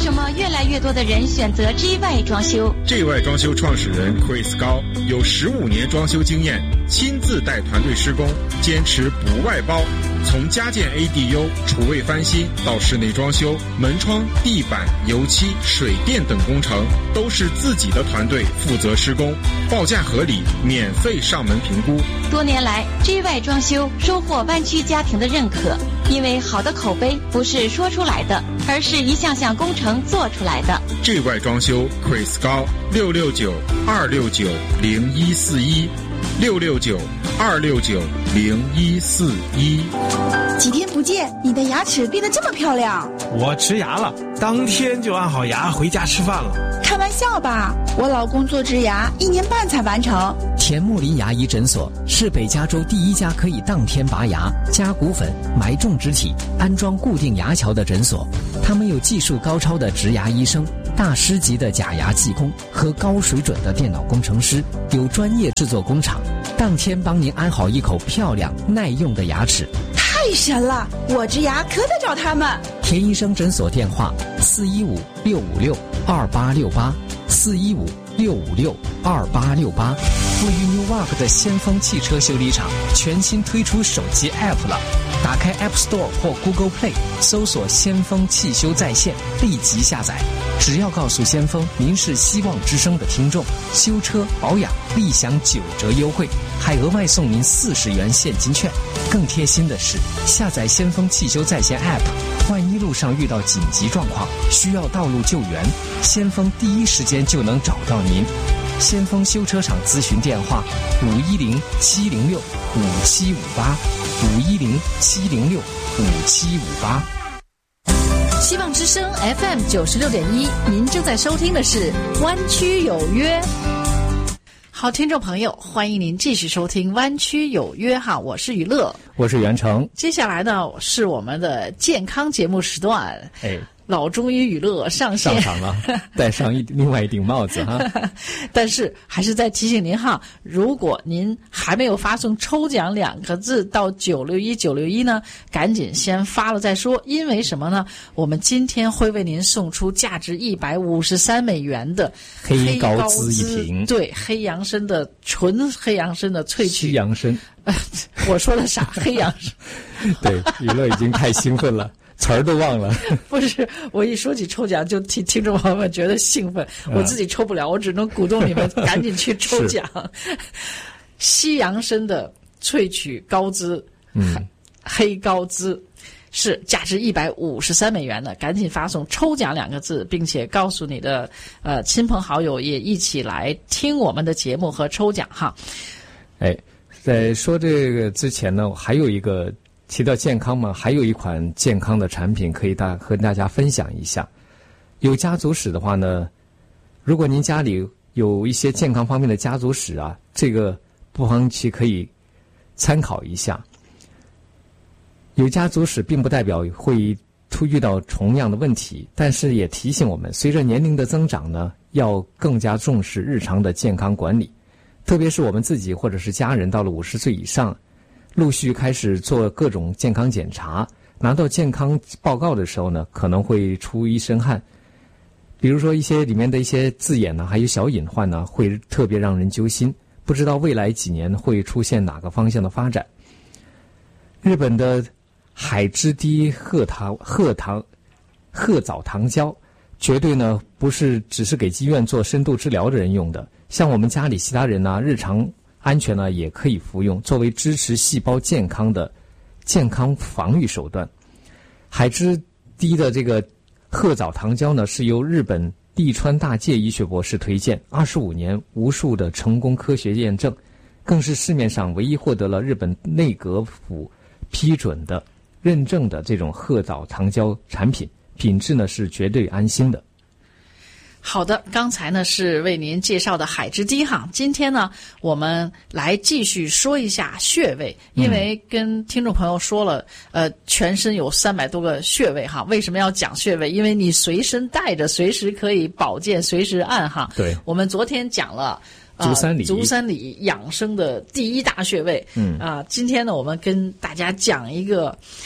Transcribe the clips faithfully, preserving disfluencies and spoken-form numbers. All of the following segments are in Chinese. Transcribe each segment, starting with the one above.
什么越来越多的人选择 G Y 装修？ G Y 装修创始人 Chris 高有十五年装修经验，亲自带团队施工，坚持不外包。从家建 A D U、厨卫翻新到室内装修、门窗、地板、油漆、水电等工程，都是自己的团队负责施工，报价合理，免费上门评估。 多年来 G Y 装修收获湾区家庭的认可，因为好的口碑不是说出来的，而是一项项工程做出来的。 G Y 装修 Chris 高六六九二六九零一四一六六九二六九零一四一。 几天不见，你的牙齿变得这么漂亮。 我植牙了，当天就安好牙回家吃饭了。 开玩笑吧，我老公做植牙一年半才完成。 田木林牙医诊所是北加州第一家可以当天拔牙、加骨粉、埋种植体、安装固定牙桥的诊所。他们有技术高超的植牙医生、大师级的假牙技工和高水准的电脑工程师，有专业制作工厂，当天帮您安好一口漂亮耐用的牙齿。 太神了，我植牙可得找他们。 田医生诊所电话四一五六五六二八六八四一五六五六二八六八。位于 Newark 的先锋汽车修理厂全新推出手机 App 了，打开 App Store 或 Google Play 搜索先锋汽修在线，立即下载。只要告诉先锋您是希望之声的听众，修车保养立享九折优惠，还额外送您四十元现金券。更贴心的是，下载先锋汽修在线 App， 万一路上遇到紧急状况需要道路救援，先锋第一时间就能找到您。先锋修车厂咨询电话五一零七零六五七五八五一零七零六五七五八。 希望之声 F M 九十六点一，您正在收听的是湾区有约。好，听众朋友，欢迎您继续收听湾区有约哈，我是雨乐， 我是袁成。 接下来呢是我们的健康节目时段。 哎。 老中医娱乐上线上场了，戴上一另外一顶帽子哈。 但是还是再提醒您哈，如果您还没有发送抽奖两个字到九六一九六一呢，赶紧先发了再说。因为什么呢？我们今天会为您送出价值一百五十三美元的黑高滋一瓶， 对，黑洋参的纯黑洋参的萃取。 西洋参， 我说的啥？黑洋参。 对，娱乐已经太兴奋了。词儿都忘了。 不是，我一说起抽奖就听听众朋友们觉得兴奋，我自己抽不了，我只能鼓动你们赶紧去抽奖。西洋参的萃取高滋，嗯，黑高滋是价值一百五十三美元的，赶紧发送抽奖两个字，并且告诉你的呃亲朋好友也一起来听我们的节目和抽奖哈。 哎，在说这个之前呢，还有一个。提到健康嘛，还有一款健康的产品可以大和大家分享一下。有家族史的话呢，如果您家里有一些健康方面的家族史啊，这个不妨去可以参考一下。有家族史并不代表会突遇到同样的问题，但是也提醒我们，随着年龄的增长呢，要更加重视日常的健康管理，特别是我们自己或者是家人到了五十岁以上。陆续开始做各种健康检查，拿到健康报告的时候呢，可能会出一身汗。比如说一些里面的一些字眼呢，还有小隐患呢，会特别让人揪心。不知道未来几年会出现哪个方向的发展。日本的海之滴褐糖、褐糖、褐藻糖胶，绝对呢不是只是给医院做深度治疗的人用的，像我们家里其他人呢，日常。安全呢也可以服用，作为支持细胞健康的健康防御手段。海之滴的这个褐藻糖胶呢，是由日本利川大介医学博士推荐，二十五年无数的成功科学验证，更是市面上唯一获得了日本内阁府批准的认证的这种褐藻糖胶产品，品质呢是绝对安心的。 好的，刚才呢是为您介绍的海之滴哈，今天呢我们来继续说一下穴位，因为跟听众朋友说了，呃，全身有三百多个穴位哈，为什么要讲穴位？因为你随身带着，随时可以保健，随时按哈。对，我们昨天讲了。 足三里， 足三里养生的第一大穴位。嗯啊，今天呢，我们跟大家讲一个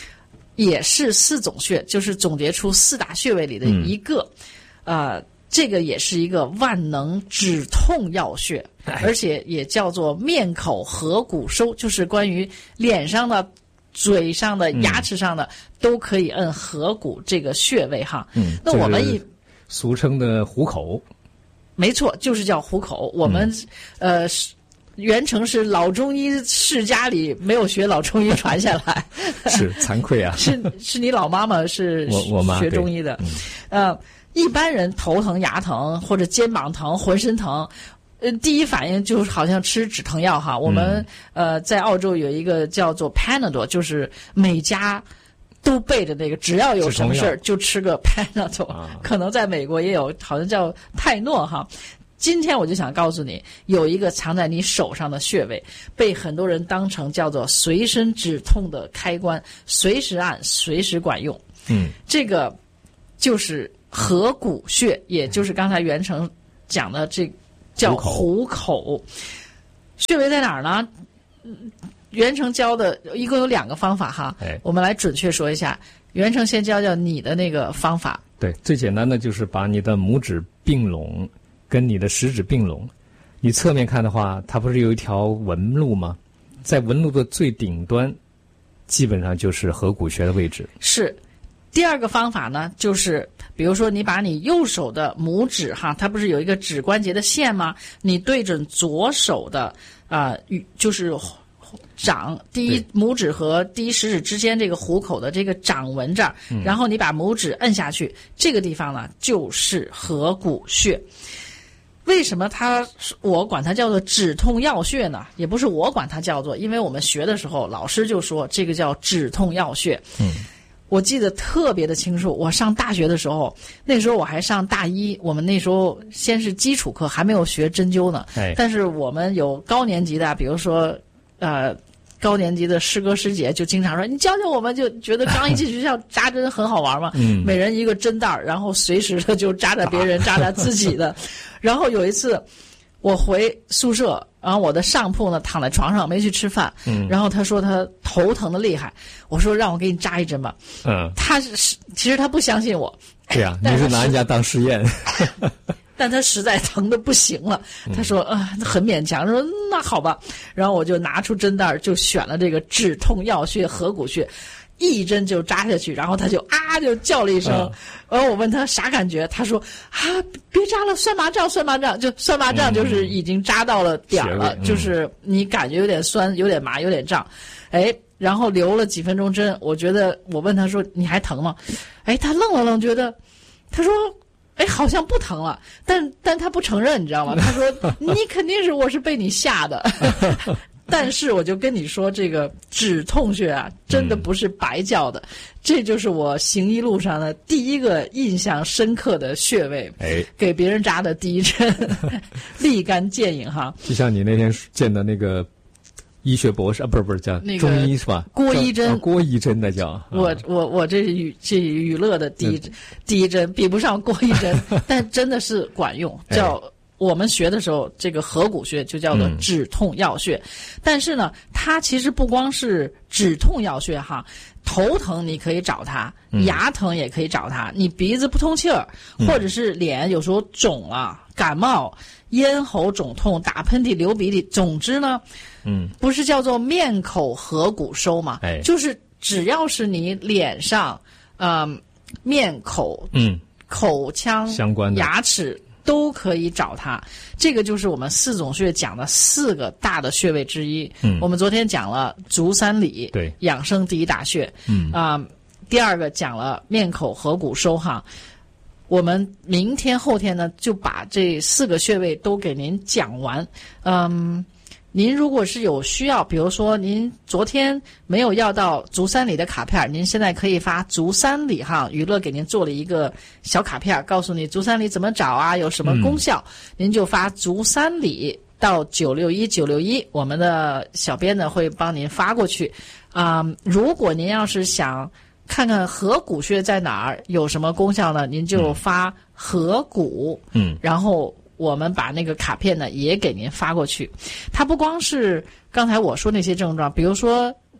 也是四种穴，就是总结出四大穴位里的一个，嗯、呃，这个也是一个万能止痛药穴，而且也叫做面口合谷收，就是关于脸上的、嘴上的、牙齿上的、嗯、都可以摁合谷这个穴位哈。 嗯， 那我们一俗称的虎口， 没错，就是叫虎口。我们、嗯、呃。袁成是老中医世家里没有学老中医传下来， 是惭愧啊！ 是是你老妈妈是我我妈学中医的，嗯、呃，一般人头疼、牙疼或者肩膀疼、浑身疼，呃，第一反应就好像吃止疼药哈。我们、嗯、呃在澳洲有一个叫做 Panadol， 就是每家都备着那个，只要有什么事儿就吃个 Panadol、啊。可能在美国也有，好像叫泰诺哈。今天我就想告诉你，有一个藏在你手上的穴位，被很多人当成叫做随身止痛的开关，随时按，随时管用。 嗯，这个就是合谷穴，也就是刚才袁成讲的这叫虎口。穴位在哪儿呢？袁成教的一共有两个方法哈， 哎、 我们来准确说一下。袁成先教教你的那个方法。 对，最简单的就是把你的拇指并拢。跟你的食指并拢，你侧面看的话，它不是有一条纹路吗？在纹路的最顶端，基本上就是合谷穴的位置。 是。第二个方法呢，就是比如说你把你右手的拇指哈，它不是有一个指关节的线吗？你对准左手的啊、呃，就是掌第一拇指和第一食指之间这个虎口的这个掌纹这儿、嗯，然后你把拇指摁下去，这个地方呢就是合谷穴。为什么它我管它叫做止痛药穴呢？也不是我管它叫做，因为我们学的时候老师就说这个叫止痛药穴。 嗯， 我记得特别的清楚。我上大学的时候，那时候我还上大一，我们那时候先是基础课，还没有学针灸呢。 哎， 但是我们有高年级的，比如说呃。高年级的师哥师姐就经常说：“你教教我们。”就觉得刚一进学校扎针很好玩嘛， 嗯， 每人一个针袋，然后随时的就扎着别人，扎着自己的。然后有一次我回宿舍，然后我的上铺呢躺在床上没去吃饭， 嗯， 然后他说他头疼的厉害，我说让我给你扎一针吧， 嗯， 他是其实他不相信我， 对呀、啊，你是拿人家当实验。 但他实在疼得不行了，他说啊、呃，很勉强，说那好吧，然后我就拿出针袋，就选了这个止痛药穴合谷穴，一针就扎下去，然后他就啊就叫了一声，嗯、然后我问他啥感觉，他说啊别扎了，酸麻胀，酸麻胀，就酸麻胀就是已经扎到了点儿了，嗯、就是你感觉有点酸，有点麻，有点胀，哎。然后留了几分钟针，我觉得我问他说你还疼吗？哎，他愣了愣，觉得他说。哎，好像不疼了，但但他不承认，你知道吗？他说你肯定是我是被你吓的，但是我就跟你说，这个止痛穴啊，真的不是白叫的，嗯、这就是我行医路上的第一个印象深刻的穴位， 哎， 给别人扎的第一针，立竿见影哈。 就像你那天见的那个。医学博士啊，不是不是叫中医是吧？ 郭一针， 郭一针那叫。 我我我这是娱这娱乐的第一、嗯、第一针，比不上郭一针，但真的是管用。叫我们学的时候，这个合谷穴就叫做止痛药穴。嗯、但是呢，它其实不光是止痛药穴哈，头疼你可以找它，牙疼也可以找它。你鼻子不通气儿，或者是脸有时候肿了，感冒。咽喉肿痛、打喷嚏、流鼻涕，总之呢， 嗯， 不是叫做面口合谷收嘛？ 哎， 就是只要是你脸上、呃、面口、 嗯、 口腔相关的牙齿都可以找它。这个就是我们四种穴讲的四个大的穴位之一。 嗯， 我们昨天讲了足三里， 对， 养生第一大穴。 嗯啊、呃，第二个讲了面口合谷收哈。我们明天后天呢，就把这四个穴位都给您讲完。嗯，您如果是有需要，比如说您昨天没有要到足三里的卡片，您现在可以发足三里哈，娱乐给您做了一个小卡片，告诉你足三里怎么找啊，有什么功效，嗯、您就发足三里到九六一九六一，我们的小编呢会帮您发过去。啊、嗯，如果您要是想看看合谷穴在哪儿，有什么功效呢？您就发合谷， 嗯， 然后我们把那个卡片呢也给您发过去。它不光是刚才我说那些症状，比如说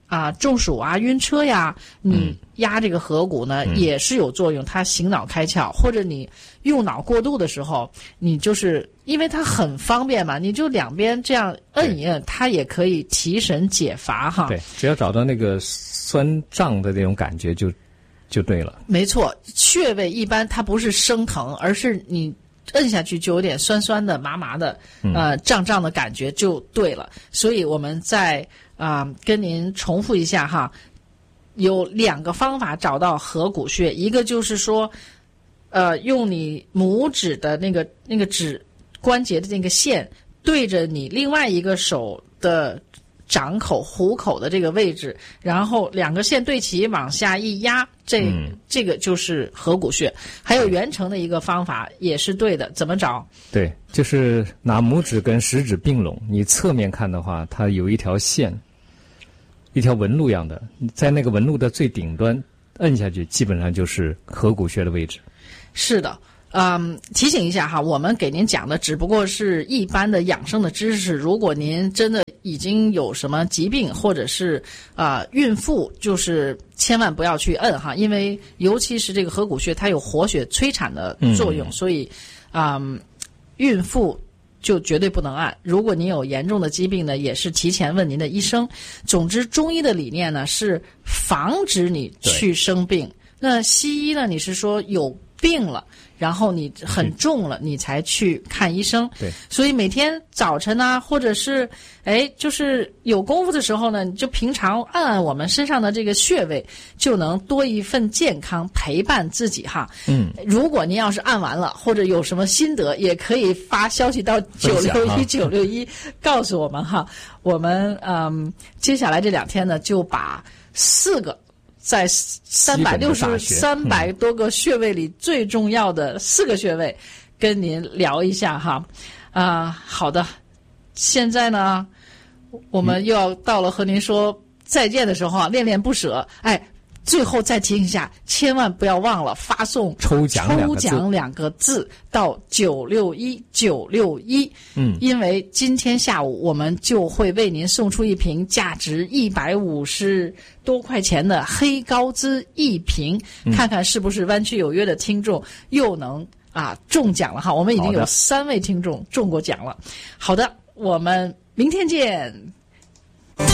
啊中暑啊、晕车呀，你压这个合谷呢、嗯、也是有作用，它醒脑开窍。或者你用脑过度的时候，你就是因为它很方便嘛，你就两边这样摁一摁，它也可以提神解乏哈。 对，只要找到那个酸胀的那种感觉就就对了。 没错，穴位一般它不是生疼，而是你摁下去就有点酸酸的、麻麻的、呃胀胀的感觉就对了。所以我们再啊、呃、跟您重复一下哈，有两个方法找到合谷穴，一个就是说，呃，用你拇指的那个那个指关节的那个线对着你另外一个手的掌口、虎口的这个位置，然后两个线对齐往下一压，这、嗯、这个就是合谷穴。还有袁成的一个方法也是对的，怎么找？ 对，就是拿拇指跟食指并拢，你侧面看的话，它有一条线，一条纹路一样的，在那个纹路的最顶端摁下去，基本上就是合谷穴的位置。 是的。嗯，提醒一下哈，我们给您讲的只不过是一般的养生的知识。如果您真的已经有什么疾病，或者是啊、呃、孕妇，就是千万不要去摁哈，因为尤其是这个合谷穴，它有活血催产的作用，嗯、所以啊、嗯，孕妇就绝对不能按。如果您有严重的疾病呢，也是提前问您的医生。总之，中医的理念呢是防止你去生病，那西医呢，你是说有病了，然后你很重了，你才去看医生。 对， 所以每天早晨啊，或者是哎，就是有功夫的时候呢，你就平常按按我们身上的这个穴位，就能多一份健康陪伴自己哈。 嗯， 如果您要是按完了，或者有什么心得，也可以发消息到九六一九六一告诉我们哈。我们嗯，接下来这两天呢，就把四个。在三百六十三百多个穴位里最重要的四个穴位，跟您聊一下哈。啊、呃，好的，现在呢，我们又要到了和您说再见的时候啊，恋恋不舍。哎，最后再提醒一下，千万不要忘了发送抽奖抽奖两个字到九六一九六一。 嗯， 因为今天下午我们就会为您送出一瓶价值一百五十多块钱的黑高滋一瓶， 嗯、 看看是不是湾区有约的听众又能啊中奖了哈。我们已经有三位听众中过奖了。好的，我们明天见。